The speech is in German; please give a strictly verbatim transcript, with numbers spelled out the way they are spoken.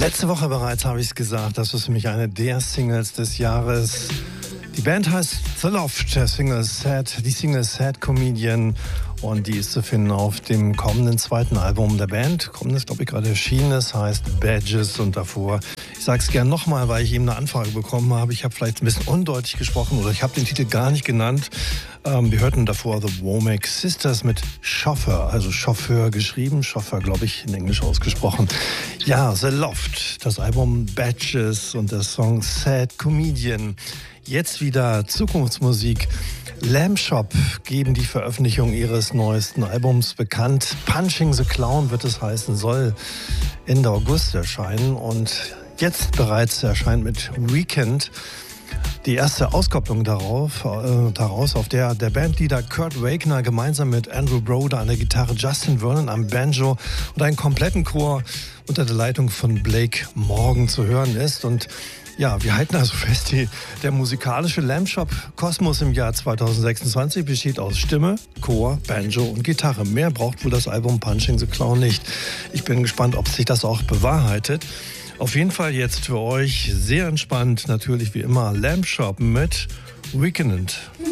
Letzte Woche bereits habe ich es gesagt, das ist für mich eine der Singles des Jahres. Die Band heißt The Loft, der Single Sad, die Single Sad Comedian, und die ist zu finden auf dem kommenden zweiten Album der Band. Kommendes, glaube ich, gerade erschienen ist, heißt Badges, und davor, ich sage es gern nochmal, weil ich eben eine Anfrage bekommen habe, ich habe vielleicht ein bisschen undeutlich gesprochen oder ich habe den Titel gar nicht genannt. Ähm, wir hörten davor The Womack Sisters mit Chauffeur, also Chauffeur geschrieben, Chauffeur, glaube ich, in Englisch ausgesprochen. Ja, The Loft, das Album Badges und der Song Sad Comedian. Jetzt wieder Zukunftsmusik. Lamb Shop geben die Veröffentlichung ihres neuesten Albums bekannt. Punching the Clown wird es heißen, soll Ende August erscheinen. Und jetzt bereits erscheint mit Weekend die erste Auskopplung darauf, äh, daraus, auf der der Bandleader Kurt Wagner gemeinsam mit Andrew Broder an der Gitarre, Justin Vernon am Banjo und einen kompletten Chor unter der Leitung von Blake Morgan zu hören ist. Und ja, wir halten also fest, die, der musikalische Lamb Shop Kosmos im Jahr zweitausendsechsundzwanzig besteht aus Stimme, Chor, Banjo und Gitarre. Mehr braucht wohl das Album Punching the Clown nicht. Ich bin gespannt, ob sich das auch bewahrheitet. Auf jeden Fall jetzt für euch sehr entspannt, natürlich wie immer, Lamb Shop mit Weekend.